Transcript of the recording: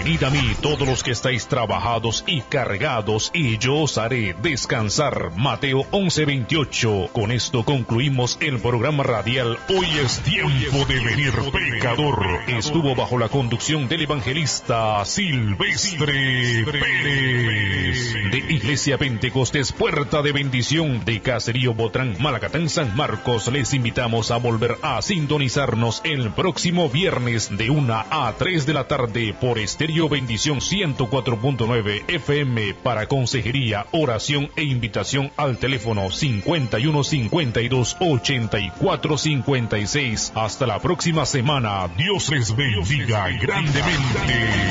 Venid a mí todos los que estáis trabajados y cargados, y yo os haré descansar. Mateo 11:28. Con esto concluimos el programa radial Hoy es tiempo de venir, pecador. Estuvo bajo la conducción del evangelista Silvestre Pérez, de Iglesia Pentecostés Puerta de Bendición, de Caserío Botrán, Malacatán, San Marcos. Les invitamos a volver a sintonizarnos el próximo viernes de 1 a 3 de la tarde por Estéreo Bendición 104.9 FM para consejería, oración e invitación al teléfono 51 52 84 56. Hasta la próxima semana. Dios les bendiga grandemente.